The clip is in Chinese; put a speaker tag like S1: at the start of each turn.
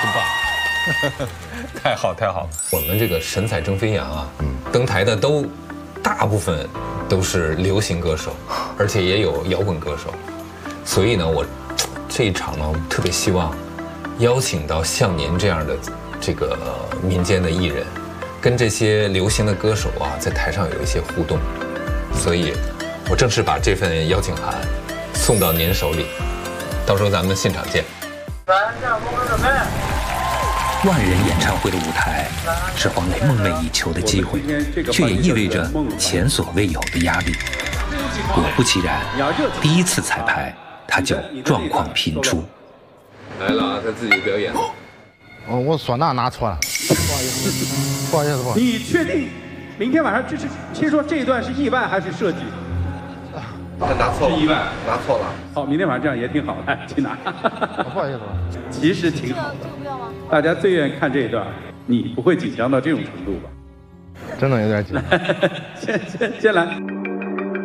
S1: 棒，太好太好了！我们这个神采争飞扬啊，登台的大部分都是流行歌手，而且也有摇滚歌手，所以呢，我这一场呢，我特别希望邀请到像您这样的这个民间的艺人，跟这些流行的歌手啊，在台上有一些互动，所以我正式把这份邀请函送到您手里，到时候咱们现场见。
S2: 万人演唱会的舞台是黄磊梦寐以求的机会，却也意味着前所未有的压力。果不其然，第一次彩排他就状况频出。
S1: 来了啊，他自己表演。
S3: 我唢呐拿错了，不好意思。
S4: 你确定明天晚上就是听说这一段是意外还是设计？
S1: 他拿错了，是意外，拿错了。
S4: 好，明天晚上这样也挺好的，去拿。
S3: 不好意思。
S4: 其实挺好的，大家最愿意看这一段，你不会紧张到这种程度吧？
S3: 真的有点紧张。
S4: 先来。